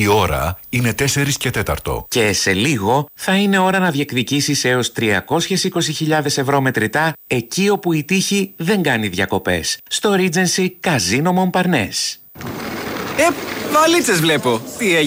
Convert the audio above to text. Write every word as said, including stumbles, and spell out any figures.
Η ώρα είναι τέσσερις και τέταρτο. Και σε λίγο θα είναι ώρα να διεκδικήσεις έως τριακόσιες είκοσι χιλιάδες ευρώ μετρητά εκεί όπου η τύχη δεν κάνει διακοπές. Στο Regency Casino Montparnasse. Ε, βαλίτσες βλέπω. Τι έγινε?